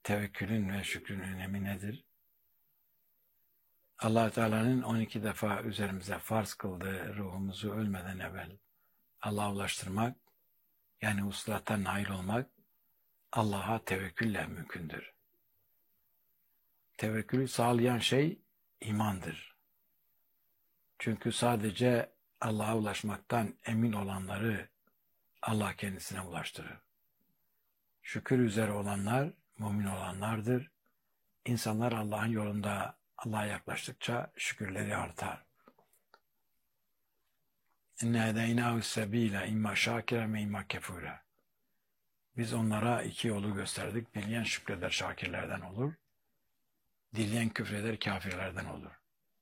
tevekkülün ve şükrün önemi nedir? Allah Teala'nın 12 defa üzerimize farz kıldığı ruhumuzu ölmeden evvel Allah'a ulaştırmak, yani uslata nail olmak, Allah'a tevekkülle mümkündür. Tevekkülü sağlayan şey imandır. Çünkü sadece Allah'a ulaşmaktan emin olanları Allah kendisine ulaştırır. Şükür üzere olanlar mümin olanlardır. İnsanlar Allah'ın yolunda Allah'a yaklaştıkça şükürleri artar. İnne hedeynahu sebile imma şakiren ve imma kefura. Biz onlara iki yolu gösterdik. Dileyen şükreder şakirlerden olur. Dileyen küfreder kafirlerden olur.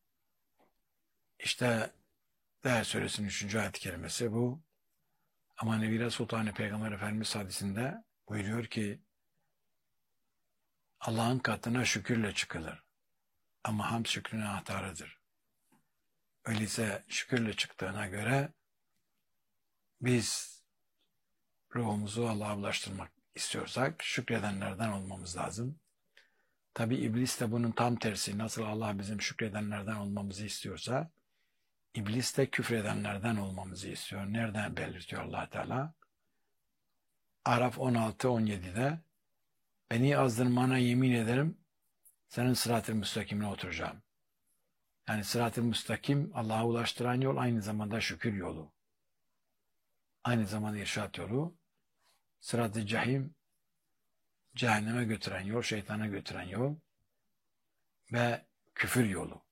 İşte Değer Suresinin 3. ayet-i kerimesi bu. Ama Nevire Sultanı Peygamber Efendimiz hadisinde buyuruyor ki Allah'ın katına şükürle çıkılır. Ama hamd şükrün anahtarıdır. Öyleyse şükürle çıktığına göre biz ruhumuzu Allah'a ulaştırmak istiyorsak şükredenlerden olmamız lazım. Tabi iblis de bunun tam tersi. Nasıl Allah bizim şükredenlerden olmamızı istiyorsa iblis de küfredenlerden olmamızı istiyor. Nereden belirtiyor Allah Teala? Araf 16-17'de beni azdırmana yemin ederim senin sırat-ı müstakimine oturacağım. Yani sırat-ı müstakim Allah'a ulaştıran yol aynı zamanda şükür yolu. Aynı zamanda irşat yolu. Sırat-ı cehim cehenneme götüren yol, şeytana götüren yol ve küfür yolu.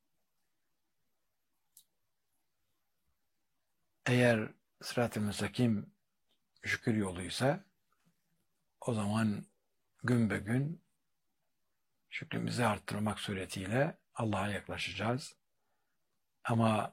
Eğer sırat-ı müstakim şükür yoluysa o zaman gün be gün şükrümüzü arttırmak suretiyle Allah'a yaklaşacağız. Ama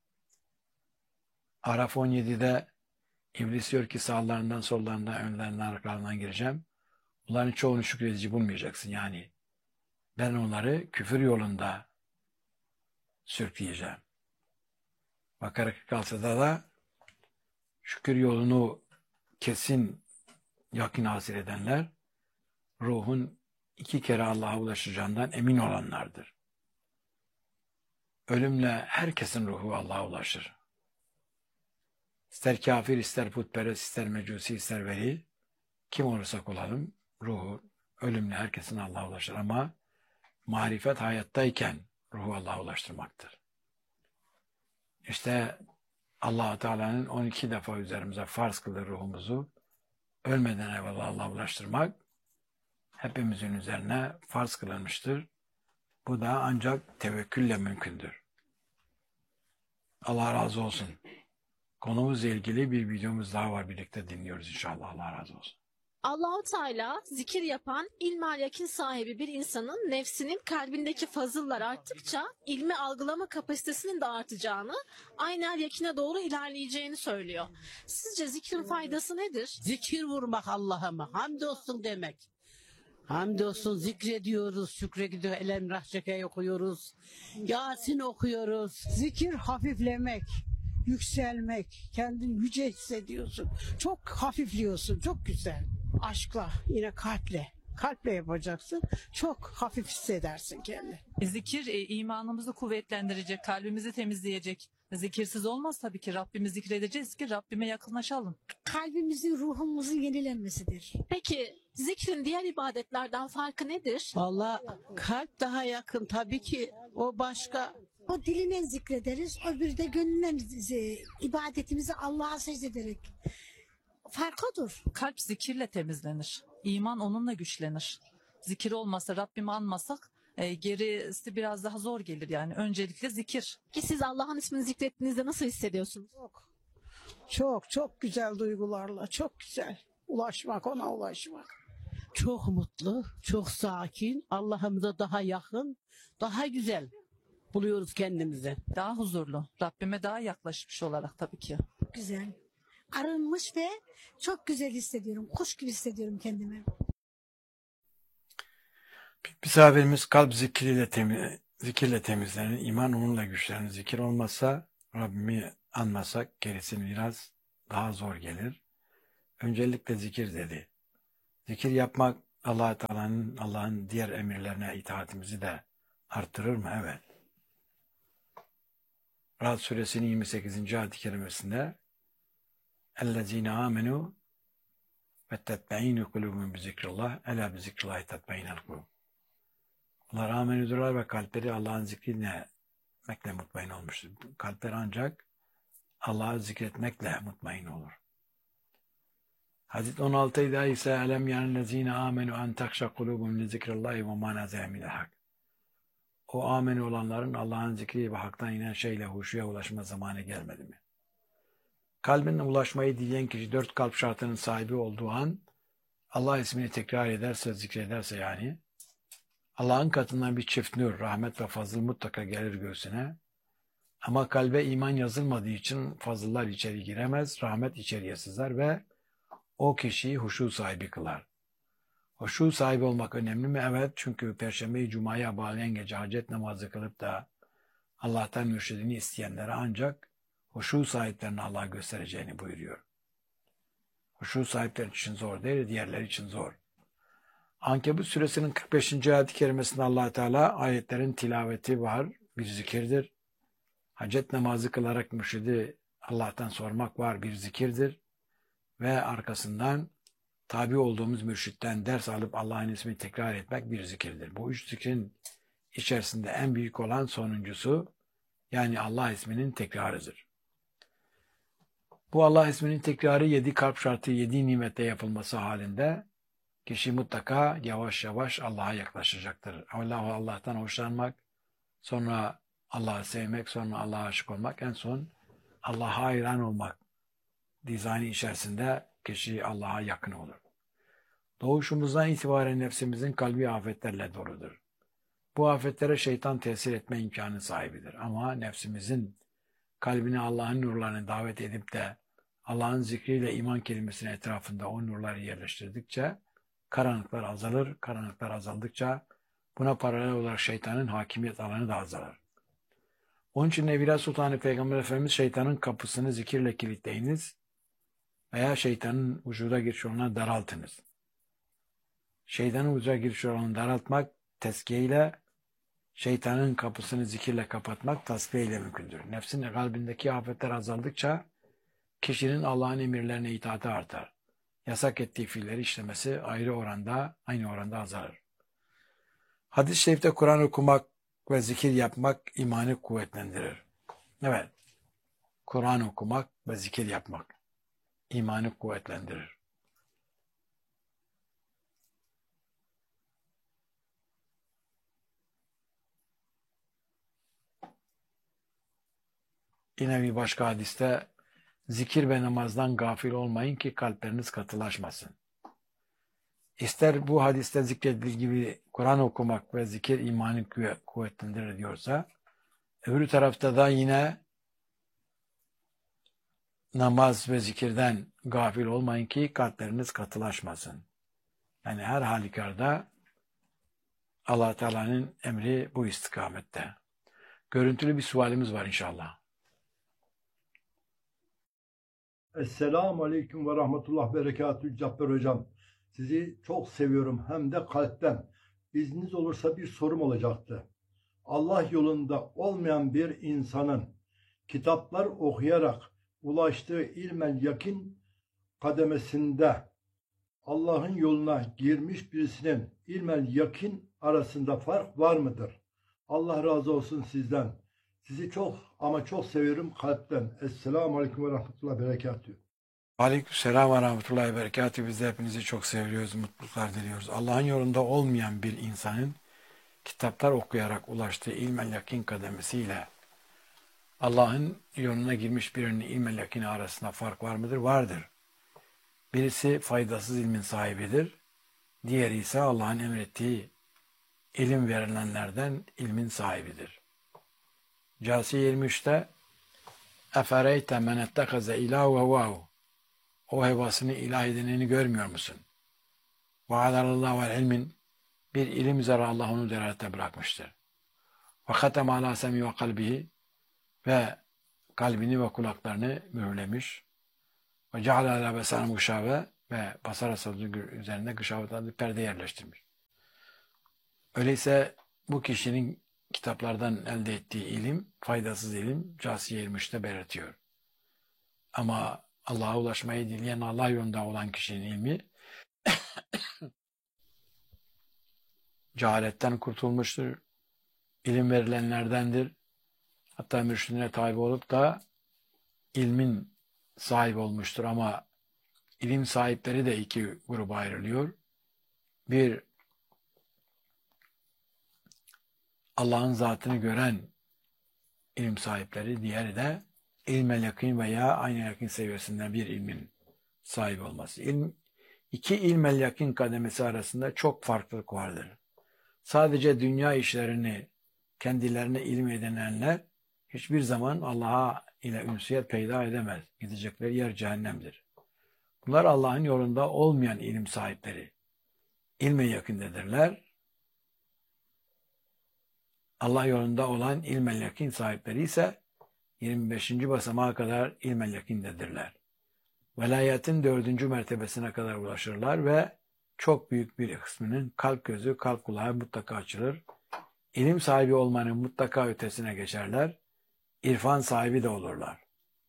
Araf 17'de iblis diyor ki sağlarından, sollarından, önlerinden, arkalarından gireceğim. Bunların çoğunu şükredici bulmayacaksın. Yani ben onları küfür yolunda sürükleyeceğim. Bakara 46'da da şükür yolunu kesin yakın hasıl edenler ruhun 2 kere Allah'a ulaşacağından emin olanlardır. Ölümle herkesin ruhu Allah'a ulaşır. İster kafir, ister putperest, ister mecusi, ister veli, kim olursak olalım, ruhu ölümle herkesin Allah'a ulaşır. Ama marifet hayattayken ruhu Allah'a ulaştırmaktır. İşte Allah-u Teala'nın 12 defa üzerimize farz kıldığı ruhumuzu ölmeden evvel Allah'a ulaştırmak hepimizin üzerine farz kılınmıştır. Bu da ancak tevekkülle mümkündür. Allah razı olsun. Konumuzla ilgili bir videomuz daha var. Birlikte dinliyoruz inşallah. Allah razı olsun. Allah-u Teala zikir yapan ilmel yakin sahibi bir insanın nefsinin kalbindeki fazıllar arttıkça ilmi algılama kapasitesinin de artacağını, aynel yakine doğru ilerleyeceğini söylüyor. Sizce zikrin faydası nedir? Zikir vurmak Allah'ıma. Hamdolsun demek. Hamdolsun zikrediyoruz, şükre gidiyor, Elemrah okuyoruz, Yasin okuyoruz. Zikir hafiflemek, yükselmek, kendini yüce hissediyorsun. Çok hafifliyorsun, çok güzel. Aşkla, yine kalple. Kalple yapacaksın, çok hafif hissedersin kendini. Zikir imanımızı kuvvetlendirecek, kalbimizi temizleyecek. Zikirsiz olmaz tabii ki. Rabbimi zikredeceğiz ki Rabbime yakınlaşalım. Kalbimizin, ruhumuzun yenilenmesidir. Peki zikrin diğer ibadetlerden farkı nedir? Vallahi kalp daha yakın tabii ki, o başka. O diline zikrederiz, öbürü de gönlünden ibadetimizi Allah'a secdederek. Fark odur. Kalp zikirle temizlenir. İman onunla güçlenir. Zikir olmasa, Rabbimi anmasak gerisi biraz daha zor gelir yani. Öncelikle zikir. Ki siz Allah'ın ismini zikrettiğinizde nasıl hissediyorsunuz? Çok güzel duygularla, çok güzel. Ulaşmak, ona ulaşmak. Çok mutlu, çok sakin, Allah'ımıza daha yakın, daha güzel buluyoruz kendimizi. Daha huzurlu. Rabbime daha yaklaşmış olarak tabii ki. Güzel. Arınmış ve çok güzel hissediyorum. Kuş gibi hissediyorum kendimi. Misafirimiz kalp zikirle temizlenir. İman onunla güçlenir. Zikir olmazsa Rabbimi anmasak gerisi biraz daha zor gelir. Öncelikle zikir dedi. Zikir yapmak Allah Teala'nın, Allah'ın diğer emirlerine itaatimizi de arttırır mı? Evet. Ra'd suresinin 28. ayet-i kerimesinde اَلَّذ۪ينَ آمَنُوا وَتَتْبَعِينُ قُلُوبُهُمْ بِذِكْرِ اللّٰهِ اَلَا بِذِكْرِ اللّٰهِ تَتْبَعِينَ الْقُلُوبُ. Onlar amenüdürler ve kalpleri Allah'ın zikrine etmekle mutmain olmuştur. Kalpler ancak Allah'ı zikretmekle mutmain olur. Hadis 16'da ise elem yanellezine amenu en takşa kulubum li zikrillahi ve ma nazâ minel hak. O ameni olanların Allah'ın zikri ve haktan inen şeyle huşuya ulaşma zamanı gelmedi mi? Kalbine ulaşmayı dileyen kişi 4 kalp şartının sahibi olduğu an Allah ismini tekrar ederse, zikrederse yani Allah'ın katından bir çift nur, rahmet ve fazıl mutlaka gelir göğsüne. Ama kalbe iman yazılmadığı için fazıllar içeri giremez, rahmet içeriye sızar ve o kişiyi huşu sahibi kılar. Huşu sahibi olmak önemli mi? Evet, çünkü Perşembe-i Cuma'ya bağlayan gece hacet namazı kılıp da Allah'tan mürşidini isteyenlere ancak huşu sahiplerine Allah göstereceğini buyuruyor. Huşu sahipler için zor değil, diğerleri için zor. Ankebut suresinin 45. ayet-i kerimesinde Allah Teala ayetlerin tilaveti var, bir zikirdir. Hacet namazı kılarak mürşidi Allah'tan sormak var, bir zikirdir. Ve arkasından tabi olduğumuz mürşitten ders alıp Allah'ın ismini tekrar etmek bir zikirdir. Bu 3 zikrin içerisinde en büyük olan sonuncusu, yani Allah isminin tekrarıdır. Bu Allah isminin tekrarı 7 kalp şartı, 7 nimette yapılması halinde kişi mutlaka yavaş yavaş Allah'a yaklaşacaktır. Allah'tan hoşlanmak, sonra Allah'ı sevmek, sonra Allah'a aşık olmak, en son Allah'a hayran olmak dizaynı içerisinde kişi Allah'a yakın olur. Doğuşumuzdan itibaren nefsimizin kalbi afetlerle doludur. Bu afetlere şeytan tesir etme imkanı sahibidir. Ama nefsimizin kalbine Allah'ın nurlarını davet edip de Allah'ın zikriyle iman kelimesinin etrafında o nurları yerleştirdikçe karanlıklar azalır. Karanlıklar azaldıkça buna paralel olarak şeytanın hakimiyet alanı da azalır. Onun için Evliya Sultanı Peygamber Efendimiz şeytanın kapısını zikirle kilitleyiniz veya şeytanın vücuda giriş yoluna daraltınız. Şeytanın vücuda giriş yolunu daraltmak tezkiye, şeytanın kapısını zikirle kapatmak tasfiye ile mümkündür. Nefsin kalbindeki afetler azaldıkça kişinin Allah'ın emirlerine itaati artar. Yasak ettiği fiilleri işlemesi aynı oranda azalır. Hadis-i şerifte Kur'an okumak ve zikir yapmak imanı kuvvetlendirir. Evet, Kur'an okumak ve zikir yapmak imanı kuvvetlendirir. Yine bir başka hadiste zikir ve namazdan gafil olmayın ki kalpleriniz katılaşmasın. İster bu hadiste zikredildiği gibi Kur'an okumak ve zikir imanı kuvvetlendirir diyorsa, öbür tarafta da yine namaz ve zikirden gafil olmayın ki kalpleriniz katılaşmasın. Yani her halükarda Allah Teala'nın emri bu istikamette. Görüntülü bir sualimiz var inşallah. Esselamu Aleyküm ve Rahmetullah Berekatü Cabbar Hocam. Sizi çok seviyorum hem de kalpten. İzniniz olursa bir sorum olacaktı. Allah yolunda olmayan bir insanın kitaplar okuyarak ulaştığı ilmel yakin kademesinde Allah'ın yoluna girmiş birisinin ilmel yakin arasında fark var mıdır? Allah razı olsun sizden. Sizi çok ama çok seviyorum kalpten. Esselamu Aleyküm ve Rahmetullah Berekatü. Aleykümselam ve Rahmetullahi ve Berekatü. Biz de hepinizi çok seviyoruz, mutluluklar diliyoruz. Allah'ın yolunda olmayan bir insanın kitaplar okuyarak ulaştığı ilmel yakin kademesiyle Allah'ın yoluna girmiş birinin ilmel yakini arasında fark var mıdır? Vardır. Birisi faydasız ilmin sahibidir. Diğeri ise Allah'ın emrettiği ilim verilenlerden ilmin sahibidir. Câsiye 23'te efereyte men ettekaze ilâhu hevâhu, o hevasını ilah edineni görmüyor musun? Ve adalallahu vel ilmin, bir ilim üzere Allah onu delalete bırakmıştır. Ve khatem ala semi ve kalbihi, ve kalbini ve kulaklarını mühürlemiş. Ve ceale ala besane muşave, ve basar hastalığı üzerinde gışavatan bir perde yerleştirmiş. Öyleyse bu kişinin kitaplardan elde ettiği ilim, faydasız ilim, Câsiye 23'te belirtiyor. Ama Allah'a ulaşmayı dileyen, Allah yolunda olan kişinin ilmi cehaletten kurtulmuştur, ilim verilenlerdendir. Hatta mürşidine tabi olup da ilmin sahibi olmuştur. Ama ilim sahipleri de iki gruba ayrılıyor. Bir, Allah'ın zatını gören ilim sahipleri, diğeri de ilmel yakîn veya aynı yakîn seviyesinde bir ilmin sahibi olması. İki ilmel yakîn kademesi arasında çok farklılık vardır. Sadece dünya işlerini kendilerine ilim edinenler hiçbir zaman Allah'a ile ünsiyet peyda edemez. Gidecekleri yer cehennemdir. Bunlar Allah'ın yolunda olmayan ilim sahipleri. İlme yakındedirler. Allah yolunda olan ilmel yakin sahipleri ise 25. basamağa kadar ilmel yakindedirler. Velayetin 4. mertebesine kadar ulaşırlar ve çok büyük bir kısmının kalp gözü, kalp kulağı mutlaka açılır. İlim sahibi olmanın mutlaka ötesine geçerler. İrfan sahibi de olurlar.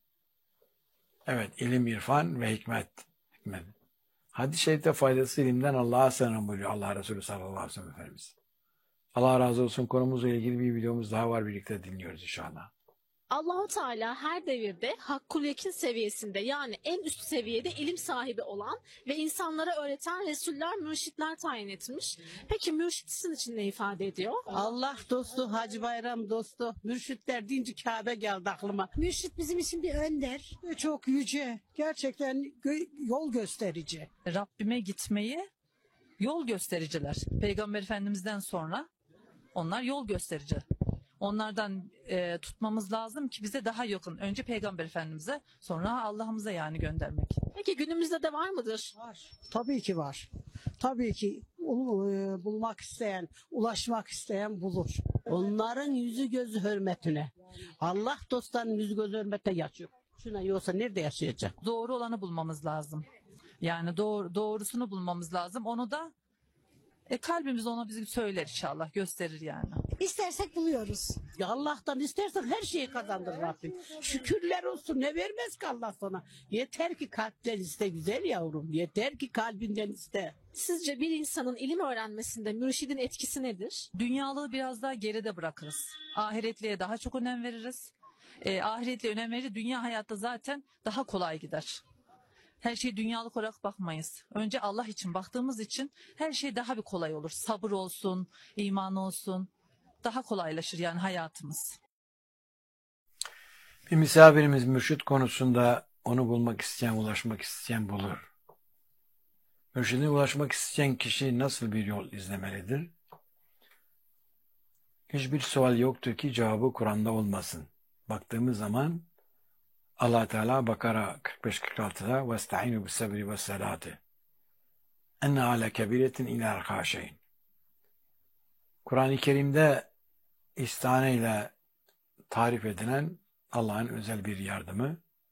Evet, ilim, irfan ve hikmet. Hadis-i şerifte faydası ilimden Allah'a sığının buyuruyor Allah Resulü sallallahu aleyhi ve sellem Efendimiz. Allah razı olsun. Konumuzla ilgili bir videomuz daha var. Birlikte dinliyoruz inşallah. Allahu Teala her devirde hakkul yekin seviyesinde yani en üst seviyede ilim sahibi olan ve insanlara öğreten resuller, mürşitler tayin etmiş. Peki mürşit sizin için ne ifade ediyor? Allah dostu, Hacı Bayram dostu, mürşitler deyince Kabe geldi aklıma. Mürşit bizim için bir önder ve çok yüce, gerçekten yol gösterici. Rabbime gitmeyi yol göstericiler. Peygamber Efendimiz'den sonra onlar yol gösterici. Onlardan tutmamız lazım ki bize daha yakın. Önce Peygamber Efendimiz'e, sonra Allah'ımıza yani göndermek. Peki günümüzde de var mıdır? Var. Tabii ki var. Tabii ki onu bulmak isteyen, ulaşmak isteyen bulur. Onların yüzü gözü hürmetine. Allah dostların yüzü gözü hürmetine yaşıyor. Şuna yoksa nerede yaşayacak? Doğru olanı bulmamız lazım. Yani doğrusunu bulmamız lazım. Onu da kalbimiz ona bizi söyler inşallah, gösterir yani. İstersek buluyoruz. Ya Allah'tan istersen her şeyi kazandır Rabbim. Şükürler olsun, ne vermez ki Allah sana. Yeter ki kalpten iste güzel yavrum. Yeter ki kalbinden iste. Sizce bir insanın ilim öğrenmesinde mürşidin etkisi nedir? Dünyalığı biraz daha geride bırakırız. Ahiretliğe daha çok önem veririz. Ahiretliğe önem verir. Dünya hayatta zaten daha kolay gider. Her şey dünyalık olarak bakmayız. Önce Allah için baktığımız için her şey daha bir kolay olur. Sabır olsun, iman olsun. Daha kolaylaşır yani hayatımız. Bir misafirimiz mürşit konusunda onu bulmak isteyen, ulaşmak isteyen bulur. Mürşidine ulaşmak isteyen kişi nasıl bir yol izlemelidir? Hiçbir sual yoktur ki cevabı Kur'an'da olmasın. Baktığımız zaman Allah Teala Bakara 45-46'da وَاسْتَعِينُوا بِالسَّبْرِ وَالسَّلَاتِ اَنَّهَا لَكَبِيرَةٍ اِلَى الْخَاشِعِينَ. Kur'an-ı Kerim'de istihane ile tarif edilen Allah'ın özel bir yardımı.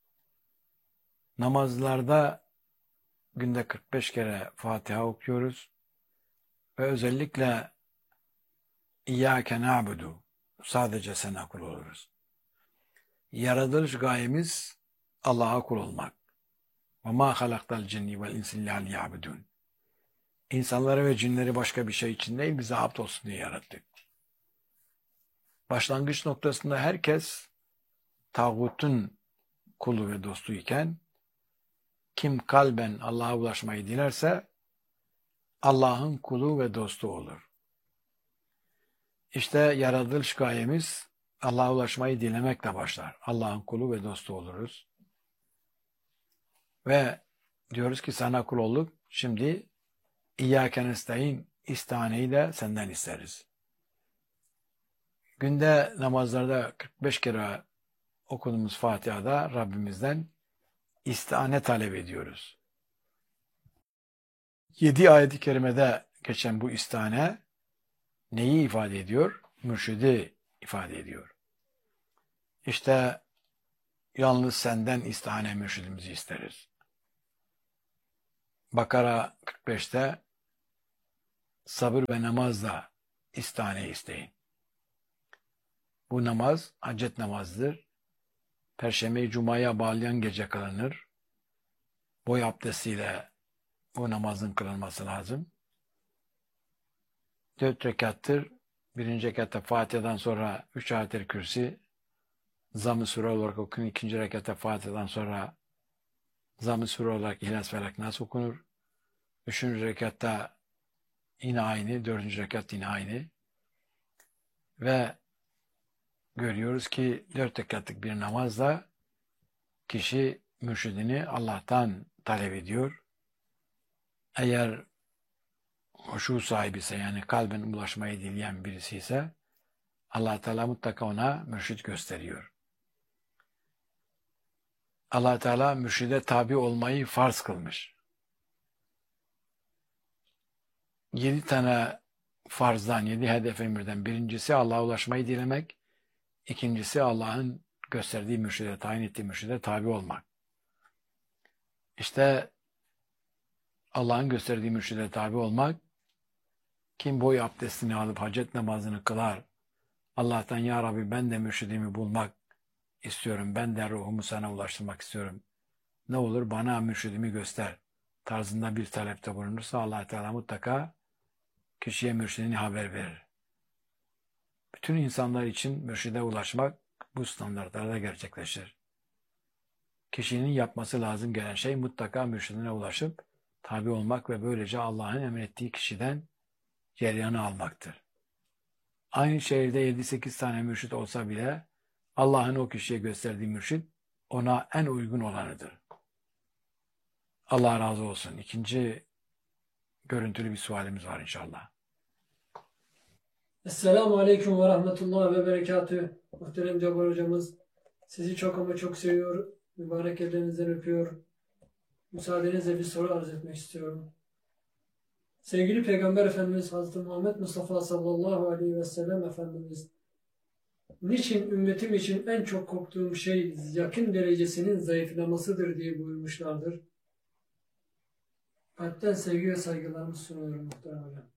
Namazlarda günde 45 kere Fatiha okuyoruz ve özellikle İyyâke na'budu, sadece sana kul oluruz. Yaratılış gayemiz Allah'a kul olmak. Ve mâ halaktal cinni vel insi illâ liya'budûn. İnsanları ve cinleri başka bir şey için değil, bize abd olsun diye yarattık. Başlangıç noktasında herkes tağutun kulu ve dostu iken, kim kalben Allah'a ulaşmayı dilerse Allah'ın kulu ve dostu olur. İşte yaratılış gayemiz Allah'a ulaşmayı dilemekle başlar. Allah'ın kulu ve dostu oluruz. Ve diyoruz ki sana kul olduk. Şimdi İyyâke nestaîn, istihaneyi de senden isteriz. Günde namazlarda 45 kere okuduğumuz Fatiha'da Rabbimizden istihane talep ediyoruz. 7 ayet-i kerimede geçen bu istihane neyi ifade ediyor? Mürşidi ifade ediyor. İşte yalnız senden istihane mürşidimizi isteriz. Bakara 45'te sabır ve namazla istane isteyin. Bu namaz hacet namazıdır. Perşembe-i Cuma'ya bağlayan gece kılınır. Boy abdestiyle bu namazın kılınması lazım. 4 rekattır. Birinci rekatta Fatiha'dan sonra 3 ayet-el kürsi, Zamm-ı Sure olarak okunur. İkinci rekatta Fatiha'dan sonra Zamm-ı Sure olarak İhlas Felak Nas okunur. Üçüncü rekatta yine aynı. Dördüncü rekat yine aynı. Ve görüyoruz ki 4 rekatlık bir namazla kişi mürşidini Allah'tan talep ediyor. Eğer huşu sahibi ise, yani kalben ulaşmayı dileyen birisi ise Allah Teala mutlaka ona mürşid gösteriyor. Allah Teala mürşide tabi olmayı farz kılmış. 7 tane farzdan, 7 hedef emirden birincisi Allah'a ulaşmayı dilemek, ikincisi Allah'ın gösterdiği mürşide, tayin ettiği mürşide tabi olmak. İşte Allah'ın gösterdiği mürşide tabi olmak, kim boy abdestini alıp hacet namazını kılar, Allah'tan ya Rabbi ben de mürşidimi bulmak istiyorum, ben de ruhumu sana ulaştırmak istiyorum, ne olur bana mürşidimi göster tarzında bir talepte bulunursa Allah Teala mutlaka kişiye mürşidini haber verir. Bütün insanlar için mürşide ulaşmak bu standartlarda gerçekleşir. Kişinin yapması lazım gelen şey mutlaka mürşidine ulaşıp tabi olmak ve böylece Allah'ın emrettiği kişiden cereyanı almaktır. Aynı şehirde 7-8 tane mürşit olsa bile Allah'ın o kişiye gösterdiği mürşit ona en uygun olanıdır. Allah razı olsun. İkinci görüntülü bir sualimiz var inşallah. Esselamu Aleyküm ve Rahmetullah ve Berekatü. Muhterem Cabbar hocamız, sizi çok ama çok seviyor. Mübarek ellerinizden öpüyor. Müsaadenizle bir soru arz etmek istiyorum. Sevgili Peygamber Efendimiz Hazreti Muhammed Mustafa sallallahu aleyhi ve sellem Efendimiz, niçin ümmetim için en çok korktuğum şey yakın derecesinin zayıflamasıdır diye buyurmuşlardır. Kalpten sevgi ve saygılarımı sunuyorum muhterem hocam.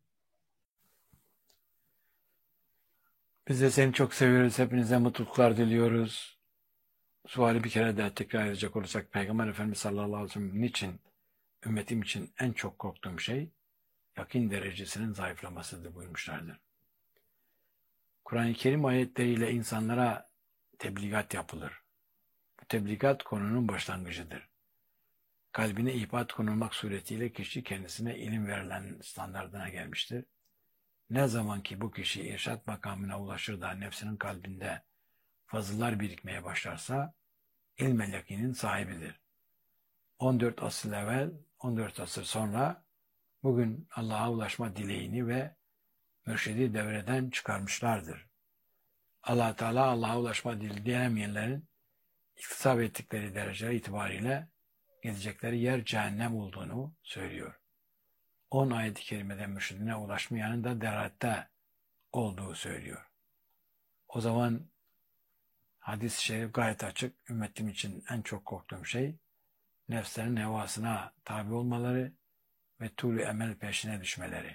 Biz de seni çok seviyoruz. Hepinize mutluluklar diliyoruz. Suali bir kere daha tekrar edecek olursak, Peygamber Efendimiz sallallahu aleyhi ve sellem niçin ümmetim için en çok korktuğum şey yakın derecesinin zayıflamasıdır buyurmuşlardır. Kur'an-ı Kerim ayetleriyle insanlara tebligat yapılır. Bu tebligat konunun başlangıcıdır. Kalbine ihbat konulmak suretiyle kişi kendisine ilim verilen standardına gelmiştir. Ne zaman ki bu kişi irşat makamına ulaşır da nefsinin kalbinde fazıllar birikmeye başlarsa ilmel yakinin sahibidir. 14 asır evvel, 14 asır sonra bugün Allah'a ulaşma dileğini ve mürşidi devreden çıkarmışlardır. Allah Teala Allah'a ulaşma dileyemeyenlerin iktisap ettikleri derece itibariyle gidecekleri yer cehennem olduğunu söylüyor. 10 ayet-i kerimede mürşidine ulaşmayanın da derhatte olduğu söylüyor. O zaman hadis-i şerif gayet açık. Ümmetim için en çok korktuğum şey nefslerin hevasına tabi olmaları ve tuğlu emel peşine düşmeleri.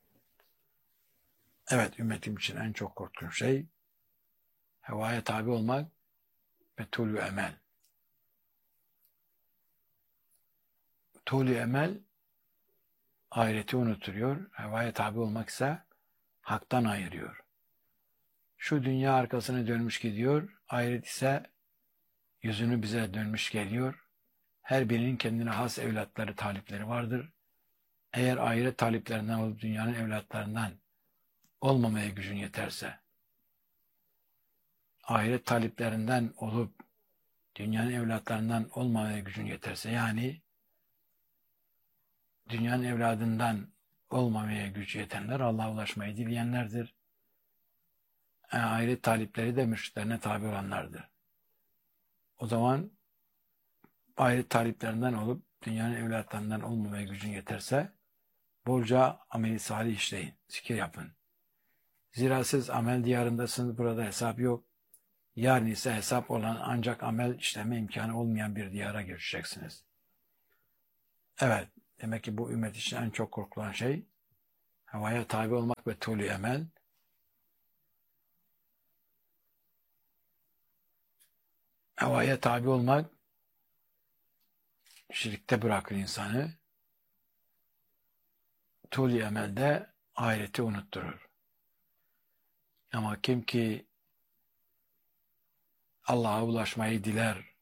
Evet, ümmetim için en çok korktuğum şey hevaya tabi olmak ve tuğlu emel. Tuğlu emel ahireti unutuyor, hevaya tabi olmak ise haktan ayırıyor. Şu dünya arkasını dönmüş gidiyor, ahiret ise yüzünü bize dönmüş geliyor. Her birinin kendine has evlatları, talipleri vardır. Eğer ahiret taliplerinden olup dünyanın evlatlarından olmamaya gücün yeterse, ahiret taliplerinden olup dünyanın evlatlarından olmamaya gücün yeterse, yani dünyanın evladından olmamaya gücü yetenler Allah'a ulaşmayı dileyenlerdir. Ahiret talipleri de mürşitlerine tabi olanlardır. O zaman ahiret taliplerinden olup dünyanın evlatlarından olmamaya gücün yeterse bolca ameli salih işleyin, zikir yapın. Zira siz amel diyarındasınız, burada hesap yok. Yarın ise hesap olan ancak amel işleme imkanı olmayan bir diyara geçeceksiniz. Evet, Demek ki bu ümmet için en çok korkulan şey havaya tabi olmak ve tûlü emel. Havaya tabi olmak şirkte bırakır insanı. Tûlü emelde ahireti unutturur. Ama kim ki Allah'a ulaşmayı diler,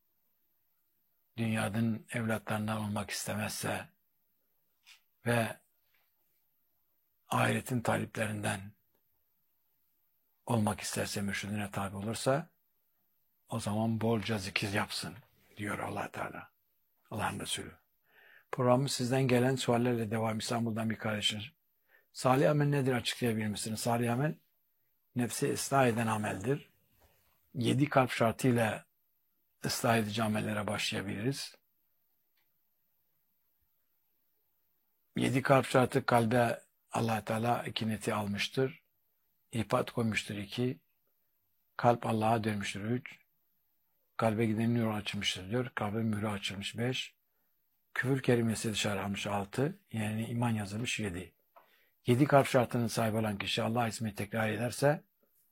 dünyanın evlatlarından olmak istemezse ve ahiretin taliplerinden olmak isterse, mürşidine tabi olursa, o zaman bolca zikir yapsın diyor Allah Teala. Allah'ın Resulü. Programımız sizden gelen suallerle devam. İstanbul'dan bir kardeşiniz. Salih amel nedir, açıklayabilir misiniz? Salih amel, nefsi ıslah eden ameldir. 7 kalp şartıyla ıslah edici amellere başlayabiliriz. 7 kalp şartı, kalbe Allah Teala 2 neti almıştır. İhpat koymuştur 2. Kalp Allah'a dönmüştür 3. Kalbe giden nur açılmıştır 4. Kalbe mührü açılmış 5. Küfür kelimesi dışarı almış 6. Yani iman yazılmış 7. 7 kalp şartının sahibi olan kişi Allah ismini tekrar ederse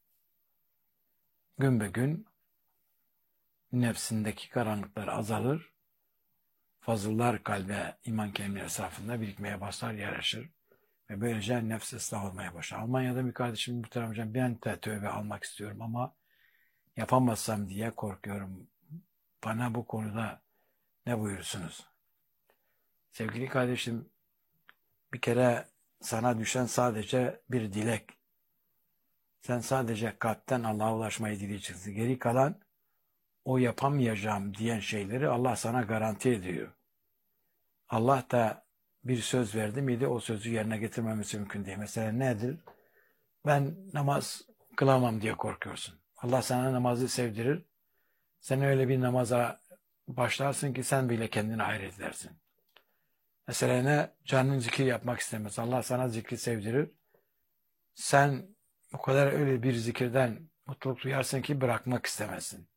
gün be gün nefsindeki karanlıklar azalır. Fazıllar kalbe iman kelimeleri etrafında birikmeye başlar, yerleşir. Ve böylece nefs ıslah olmaya başlar. Almanya'da bir kardeşim, muhterem hocam, ben de tövbe almak istiyorum ama yapamazsam diye korkuyorum. Bana bu konuda ne buyursunuz? Sevgili kardeşim, bir kere sana düşen sadece bir dilek. Sen sadece kalpten Allah'a ulaşmayı dileyeceksin. Geri kalan o yapamayacağım diyen şeyleri Allah sana garanti ediyor. Allah da bir söz verdi miydi o sözü yerine getirmemesi mümkün değil. Mesela nedir? Ben namaz kılamam diye korkuyorsun. Allah sana namazı sevdirir. Sen öyle bir namaza başlarsın ki sen bile kendini hayret edersin. Mesela ne? Canın zikir yapmak istemez. Allah sana zikri sevdirir. Sen o kadar öyle bir zikirden mutluluk duyarsın ki bırakmak istemezsin.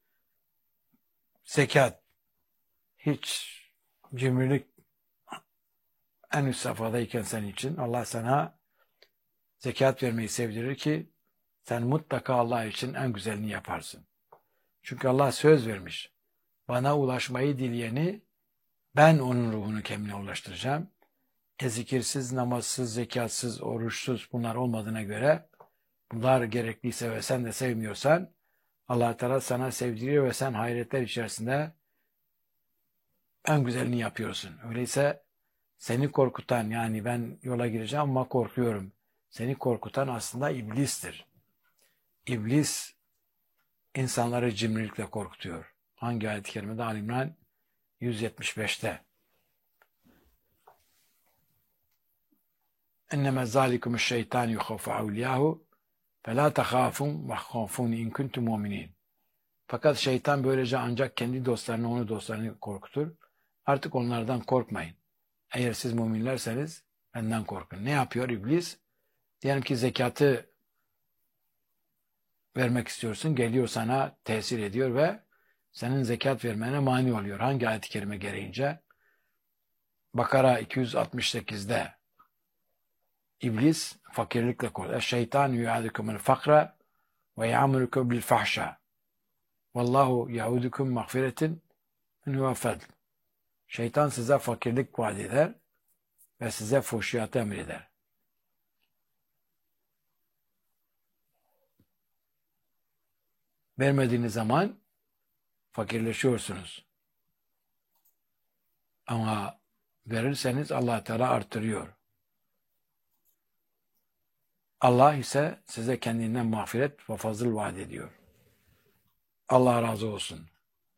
Zekat. Hiç cimrilik en üst safhadayken senin için Allah sana zekat vermeyi sevdirir ki sen mutlaka Allah için en güzelini yaparsın. Çünkü Allah söz vermiş. Bana ulaşmayı dileyeni ben onun ruhunu kemine ulaştıracağım. Zikirsiz, namazsız, zekatsız, oruçsuz bunlar olmadığına göre bunlar gerekliyse ve sen de sevmiyorsan Allah Teala sana sevdiriyor ve sen hayretler içerisinde en güzelini yapıyorsun. Öyleyse seni korkutan, yani ben yola gireceğim ama korkuyorum. Seni korkutan aslında iblistir. İblis insanları cimrilikle korkutuyor. Hangi ayet-i kerimede? Ali İmran 175'te. اِنَّمَا ذَٰلِكُمُ الشَّيْطَانُ يُخَوْفُ عَوْلِيَاهُ فَلَا تَخَافُونَ وَخَافُونِ اِنْ كُنْتُمْ مُؤْمِنِينَ. Fakat şeytan böylece ancak kendi dostlarını, onu dostlarını korkutur. Artık onlardan korkmayın. Eğer siz müminlerseniz benden korkun. Ne yapıyor iblis? Diyelim ki zekatı vermek istiyorsun. Geliyor sana tesir ediyor ve senin zekat vermene mani oluyor. Hangi ayet-i kerime gereğince? Bakara 268'de iblis fakirlikle korkutur. Şeytan yu'adukumul fakra ve ya'murukum bil fahşa. Vallahu ya'udukum mağfiretin minhu ve fadl. Şeytan size fakirlik vaat eder ve size fuhşiyatı emreder. Vermediğiniz zaman fakirleşiyorsunuz. Ama verirseniz Allah Teala artırıyor. Allah ise size kendinden mağfiret ve fazıl vaat ediyor. Allah razı olsun.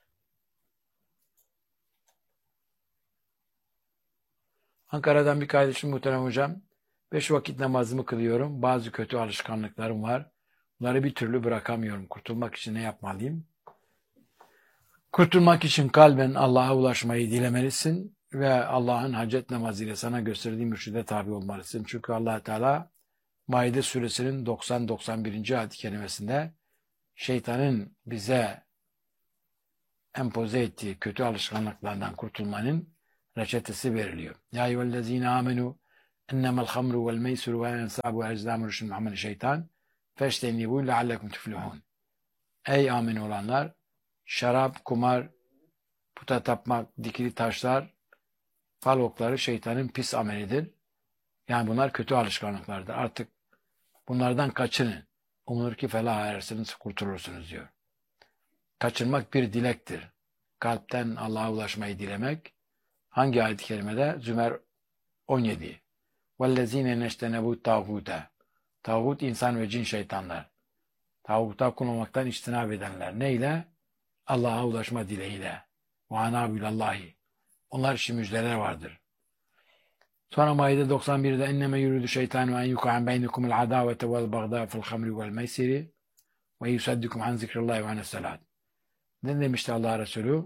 Ankara'dan bir kardeşim, muhterem hocam, 5 vakit namazımı kılıyorum. Bazı kötü alışkanlıklarım var. Bunları bir türlü bırakamıyorum. Kurtulmak için ne yapmalıyım? Kurtulmak için kalben Allah'a ulaşmayı dilemelisin ve Allah'ın hacet namazıyla sana gösterdiği mürşide tabi olmalısın. Çünkü Allah Teala Maide suresinin 90-91. ayet-i kerimesinde şeytanın bize empoze ettiği kötü alışkanlıklardan kurtulmanın reçetesi veriliyor. Ya eyyühellezine amenu ennemel hamru vel meysuru vel ensabu vel ezlamu rüşün amel şeytan feştenibu leallekum tuflihun. Ey amin olanlar, şarap, kumar, puta tapmak, dikili taşlar, fal okları şeytanın pis amelidir. Yani bunlar kötü alışkanlıklardır. Artık bunlardan kaçının. Umulur ki felah erersiniz, kurtulursunuz diyor. Kaçınmak bir dilektir. Kalpten Allah'a ulaşmayı dilemek. Hangi ayet-i kerimede? Zümer 17. وَالَّذ۪ينَ نَشْتَنَبُوا تَاغُوتَ. Tağut, insan ve cin şeytanlar. Tağuta kullanmaktan içtinab edenler. Neyle? Allah'a ulaşma dileğiyle. وَاَنَابُ اللّٰهِ. Onlar için müjdeler vardır. Sonra Maide 91'de اِنَّمَا يُرِدُ شَيْطَانُ اَنْ يُقَعَنْ بَيْنِكُمُ الْعَدَاوَةَ وَالْبَغْضَاءَ فِي الْخَمْرِ وَالْمَيْسِرِ وَيُسَدِّكُمْ عَنْ ذِكْرِ اللّٰهِ وَعَنِ السَّلَاتِ. Ne demişti Allah Resulü?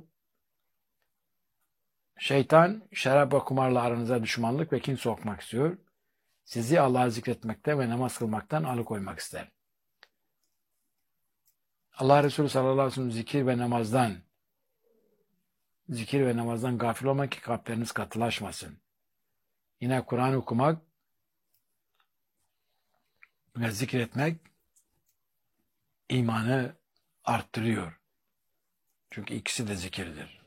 Şeytan şarap ve kumarla aranıza düşmanlık ve kin sokmak istiyor. Sizi Allah'ı zikretmekte ve namaz kılmaktan alıkoymak ister. Allah Resulü sallallahu aleyhi ve sellem zikir ve namazdan gafil olmak ki kalpleriniz katılaşmasın. Yine Kur'an okumak ve zikretmek imanı arttırıyor. Çünkü ikisi de zikirdir.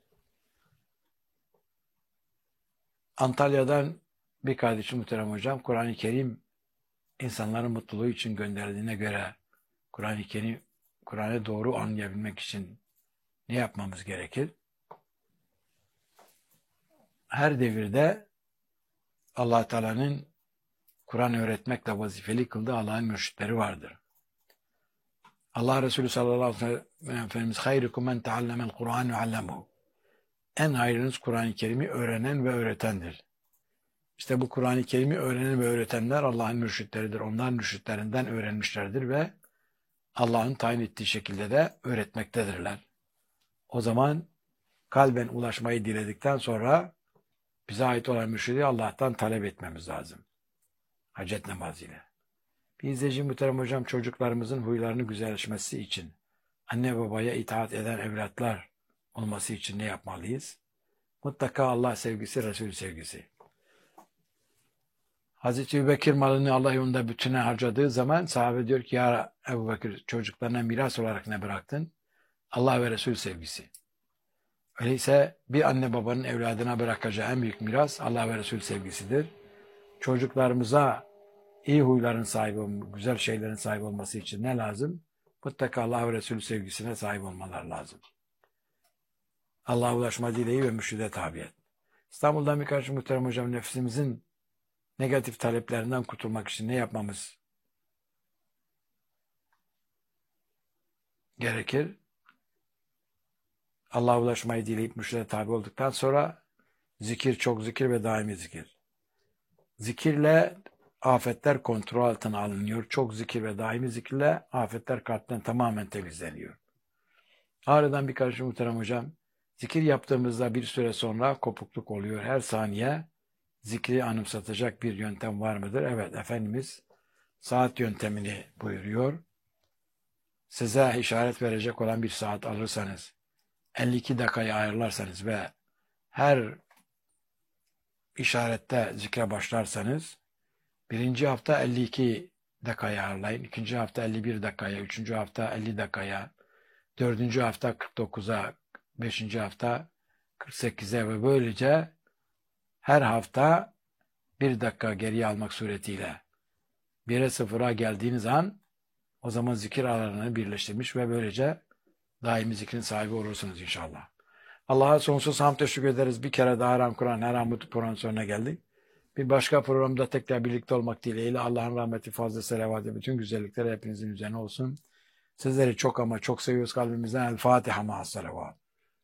Antalya'dan bir kardeşim muhterem hocam, Kur'an-ı Kerim insanların mutluluğu için gönderildiğine göre Kur'an-ı Kerim, Kur'an'ı doğru anlayabilmek için ne yapmamız gerekir? Her devirde Allah Teala'nın Kur'an öğretmekle vazifeli kıldığı Allah'ın mürşitleri vardır. Allah Resulü sallallahu aleyhi ve sellem Efendimiz hayrukum men teallemel Kur'an ve allemuhu. En hayırınız Kur'an-ı Kerim'i öğrenen ve öğretendir. İşte bu Kur'an-ı Kerim'i öğrenen ve öğretenler Allah'ın mürşitleridir. Onların mürşitlerinden öğrenmişlerdir ve Allah'ın tayin ettiği şekilde de öğretmektedirler. O zaman kalben ulaşmayı diledikten sonra bize ait olan mürşidi Allah'tan talep etmemiz lazım. Hacet namazıyla. Bir izleyici muhterem hocam, çocuklarımızın huylarını güzelleşmesi için anne babaya itaat eden evlatlar olması için ne yapmalıyız? Mutlaka Allah sevgisi, Resul sevgisi. Hazreti Ebubekir malını Allah yolunda bütüne harcadığı zaman sahabe diyor ki ya Ebubekir çocuklarına miras olarak ne bıraktın? Allah ve Resul sevgisi. Öyleyse bir anne babanın evladına bırakacağı en büyük miras Allah ve Resul sevgisidir. Çocuklarımıza iyi huyların sahibi, güzel şeylerin sahibi olması için ne lazım? Mutlaka Allah ve Resul sevgisine sahip olmalar lazım. Allah'a ulaşma dileği ve mürşide tabiyet. İstanbul'dan birkaç muhterem hocam, nefsimizin negatif taleplerinden kurtulmak için ne yapmamız gerekir? Allah'a ulaşmayı dileyip mürşide tabi olduktan sonra zikir, çok zikir ve daimi zikir. Zikirle afetler kontrol altına alınıyor. Çok zikir ve daimi zikirle afetler kalpten tamamen temizleniyor. Aradan birkaç muhterem hocam, zikir yaptığımızda bir süre sonra kopukluk oluyor. Her saniye zikri anımsatacak bir yöntem var mıdır? Evet, Efendimiz saat yöntemini buyuruyor. Size işaret verecek olan bir saat alırsanız, 52 dakikayı ayarlarsanız ve her işarette zikre başlarsanız, birinci hafta 52 dakikaya ayarlayın, ikinci hafta 51 dakikaya, üçüncü hafta 50 dakikaya, dördüncü hafta 49'a, beşinci hafta 48'e ve böylece her hafta bir dakika geriye almak suretiyle 1'e 0'a geldiğiniz an o zaman zikir aralarını birleştirmiş ve böylece daimi zikrin sahibi olursunuz inşallah. Allah'a sonsuz hamd teşekkür ederiz. Bir kere daha Her An Kur'an, Her An Mutlu programın sonuna geldik. Bir başka programda tekrar birlikte olmak dileğiyle Allah'ın rahmeti, fazla selavatı, bütün güzellikler hepinizin üzerine olsun. Sizleri çok ama çok seviyoruz kalbimizden. El Fatiha ma'as salavat.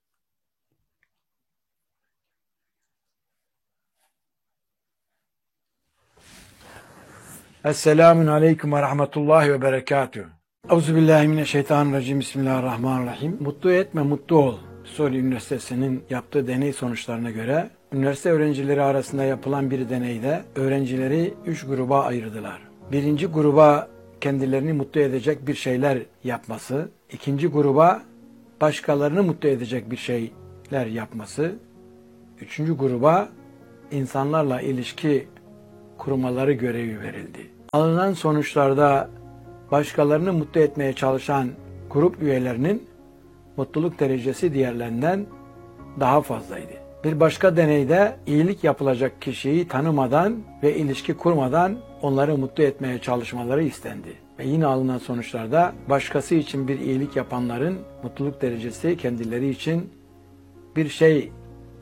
Esselamun aleyküm ve rahmetullahi ve berekatuhu. Euzubillahimineşşeytanirracim. Bismillahirrahmanirrahim. Mutlu etme, mutlu ol. Suriye Üniversitesi'nin yaptığı deney sonuçlarına göre üniversite öğrencileri arasında yapılan bir deneyde öğrencileri 3 gruba ayırdılar. Birinci gruba kendilerini mutlu edecek bir şeyler yapması, ikinci gruba başkalarını mutlu edecek bir şeyler yapması, Üçüncü gruba insanlarla ilişki kurmaları görevi verildi. Alınan sonuçlarda başkalarını mutlu etmeye çalışan grup üyelerinin mutluluk derecesi diğerlerinden daha fazlaydı. Bir başka deneyde iyilik yapılacak kişiyi tanımadan ve ilişki kurmadan onları mutlu etmeye çalışmaları istendi. Ve yine alınan sonuçlarda başkası için bir iyilik yapanların mutluluk derecesi kendileri için bir şey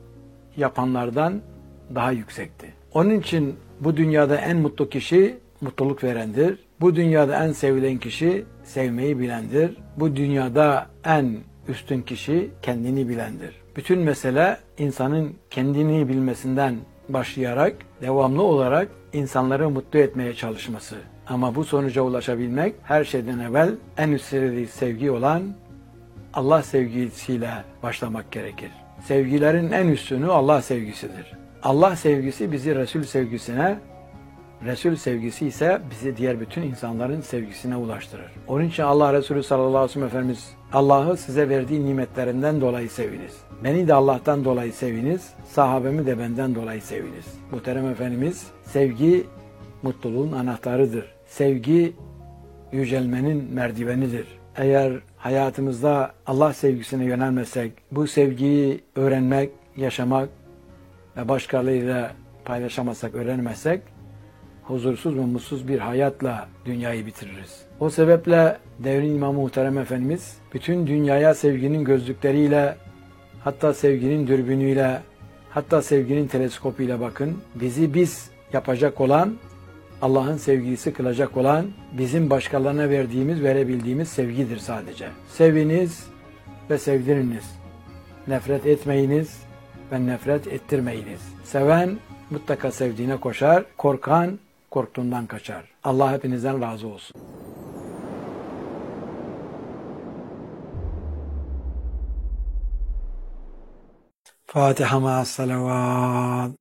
yapanlardan daha yüksekti. Onun için bu dünyada en mutlu kişi mutluluk verendir. Bu dünyada en sevilen kişi sevmeyi bilendir. Bu dünyada en üstün kişi kendini bilendir. Bütün mesele insanın kendini bilmesinden başlayarak devamlı olarak insanları mutlu etmeye çalışması. Ama bu sonuca ulaşabilmek her şeyden evvel en üst sevgi olan Allah sevgisiyle başlamak gerekir. Sevgilerin en üstünü Allah sevgisidir. Allah sevgisi bizi Resul sevgisine, Resul sevgisi ise bizi diğer bütün insanların sevgisine ulaştırır. Onun için Allah Resulü sallallahu aleyhi ve sellem Efendimiz, Allah'ı size verdiği nimetlerinden dolayı seviniz. Beni de Allah'tan dolayı seviniz, sahabemi de benden dolayı seviniz. Muhterem Efendimiz, sevgi mutluluğun anahtarıdır. Sevgi yücelmenin merdivenidir. Eğer hayatımızda Allah sevgisine yönelmezsek, bu sevgiyi öğrenmek, yaşamak ve başkalarıyla paylaşamazsak, öğrenemezsek, huzursuz ve mutsuz bir hayatla dünyayı bitiririz. O sebeple devrin İmamı Muhterem Efendimiz, bütün dünyaya sevginin gözlükleriyle, hatta sevginin dürbünüyle, hatta sevginin teleskopuyla bakın. Bizi biz yapacak olan, Allah'ın sevgilisi kılacak olan, bizim başkalarına verdiğimiz, verebildiğimiz sevgidir sadece. Seviniz ve sevdiriniz. Nefret etmeyiniz ve nefret ettirmeyiniz. Seven mutlaka sevdiğine koşar, korkan korktuğundan kaçar. Allah hepinizden razı olsun. Fatiha ma'as salavat.